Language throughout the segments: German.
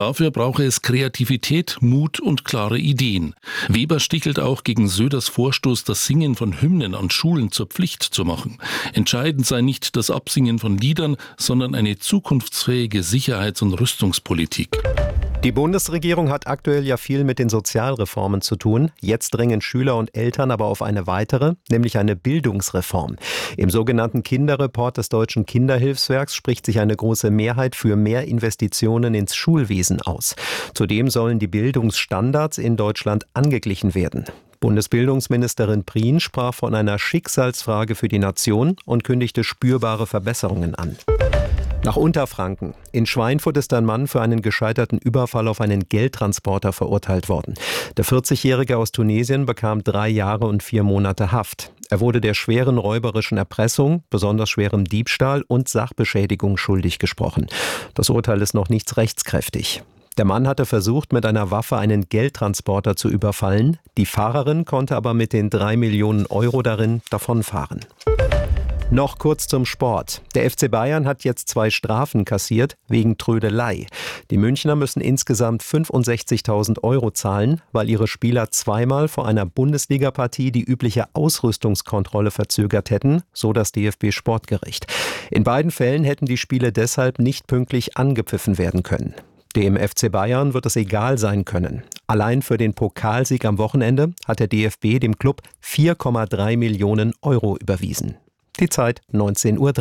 Dafür brauche es Kreativität, Mut und klare Ideen. Weber stichelt auch gegen Söders Vorstoß, das Singen von Hymnen an Schulen zur Pflicht zu machen. Entscheidend sei nicht das Absingen von Liedern, sondern eine zukunftsfähige Sicherheits- und Rüstungspolitik. Die Bundesregierung hat aktuell ja viel mit den Sozialreformen zu tun. Jetzt dringen Schüler und Eltern aber auf eine weitere, nämlich eine Bildungsreform. Im sogenannten Kinderreport des Deutschen Kinderhilfswerks spricht sich eine große Mehrheit für mehr Investitionen ins Schulwesen aus. Zudem sollen die Bildungsstandards in Deutschland angeglichen werden. Bundesbildungsministerin Prien sprach von einer Schicksalsfrage für die Nation und kündigte spürbare Verbesserungen an. Nach Unterfranken. In Schweinfurt ist ein Mann für einen gescheiterten Überfall auf einen Geldtransporter verurteilt worden. Der 40-Jährige aus Tunesien bekam 3 Jahre und 4 Monate Haft. Er wurde der schweren räuberischen Erpressung, besonders schwerem Diebstahl und Sachbeschädigung schuldig gesprochen. Das Urteil ist noch nicht rechtskräftig. Der Mann hatte versucht, mit einer Waffe einen Geldtransporter zu überfallen. Die Fahrerin konnte aber mit den 3 Millionen Euro darin davonfahren. Noch kurz zum Sport. Der FC Bayern hat jetzt 2 Strafen kassiert wegen Trödelei. Die Münchner müssen insgesamt 65.000 Euro zahlen, weil ihre Spieler zweimal vor einer Bundesliga-Partie die übliche Ausrüstungskontrolle verzögert hätten, so das DFB-Sportgericht. In beiden Fällen hätten die Spiele deshalb nicht pünktlich angepfiffen werden können. Dem FC Bayern wird es egal sein können. Allein für den Pokalsieg am Wochenende hat der DFB dem Klub 4,3 Millionen Euro überwiesen. Die Zeit 19:03 Uhr.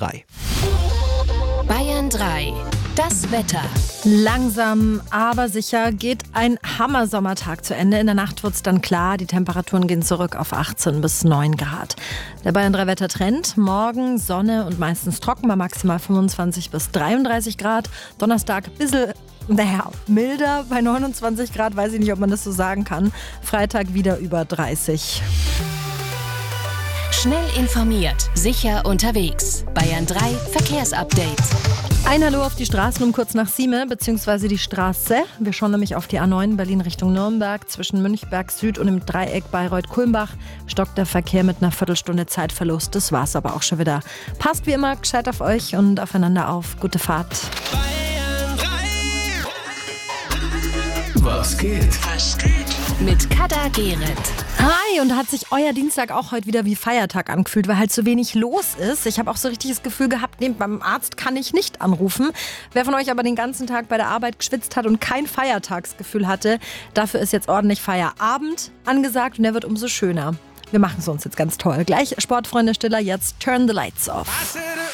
Bayern 3. Das Wetter. Langsam, aber sicher geht ein Hammersommertag zu Ende. In der Nacht wird es dann klar. Die Temperaturen gehen zurück auf 18 bis 9 Grad. Der Bayern 3 Wettertrend. Morgen Sonne und meistens trocken bei maximal 25 bis 33 Grad. Donnerstag ein bisschen milder bei 29 Grad. Weiß ich nicht, ob man das so sagen kann. Freitag wieder über 30. Schnell informiert, sicher unterwegs. Bayern 3 Verkehrsupdate. Ein Hallo auf die Straßen um kurz nach 7, beziehungsweise die Straße. Wir schauen nämlich auf die A9 Berlin Richtung Nürnberg. Zwischen Münchberg Süd und dem Dreieck Bayreuth-Kulmbach stockt der Verkehr mit einer Viertelstunde Zeitverlust. Das war's aber auch schon wieder. Passt wie immer gescheit auf euch und aufeinander auf. Gute Fahrt. Bayern 3. Was geht? Mit Kada Gerrit. Hi, und hat sich euer Dienstag auch heute wieder wie Feiertag angefühlt, weil halt so wenig los ist. Ich habe auch so richtig das Gefühl gehabt, beim Arzt kann ich nicht anrufen. Wer von euch aber den ganzen Tag bei der Arbeit geschwitzt hat und kein Feiertagsgefühl hatte, dafür ist jetzt ordentlich Feierabend angesagt und der wird umso schöner. Wir machen es uns jetzt ganz toll. Gleich Sportfreunde Stiller, jetzt Turn the Lights Off.